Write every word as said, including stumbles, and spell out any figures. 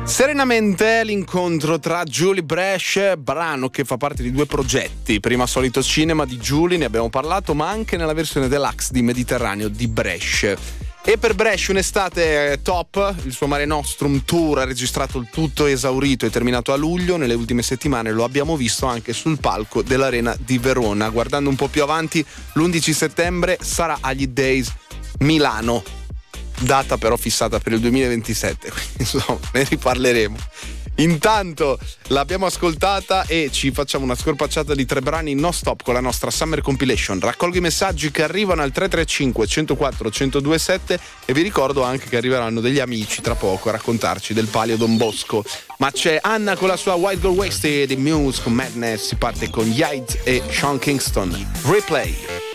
Serenamente l'incontro tra Julie Bresch, brano che fa parte di due progetti. Prima Solito Cinema di Julie, ne abbiamo parlato, ma anche nella versione deluxe di Mediterraneo di Bresch. E per Bresch un'estate top, il suo Mare Nostrum Tour ha registrato il tutto esaurito e terminato a luglio. Nelle ultime settimane lo abbiamo visto anche sul palco dell'Arena di Verona. Guardando un po' più avanti, l'undici settembre sarà agli Days Milano, data però fissata per il duemilaventisette, quindi insomma ne riparleremo. Intanto l'abbiamo ascoltata e ci facciamo una scorpacciata di tre brani non stop con la nostra Summer Compilation. Raccolgo i messaggi che arrivano al tre tre cinque, centoquattro, centodue sette e vi ricordo anche che arriveranno degli amici tra poco a raccontarci del Palio Don Bosco. Ma c'è Anna con la sua Wild Girl Wasted, di Muse con Madness. Si parte con Yates e Sean Kingston. Replay.